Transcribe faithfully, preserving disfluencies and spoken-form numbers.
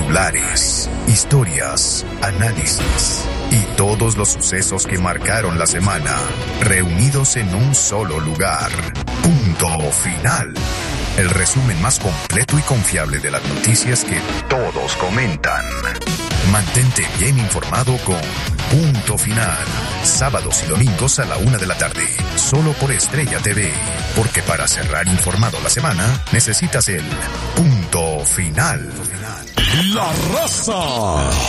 titulares, historias, análisis y todos los sucesos que marcaron la semana, reunidos en un solo lugar. Punto Final. El resumen más completo y confiable de las noticias que todos comentan. Mantente bien informado con Punto Final. Sábados y domingos a la una de la tarde. Solo por Estrella T V. Porque para cerrar informado la semana, necesitas el Punto Final. La Raza.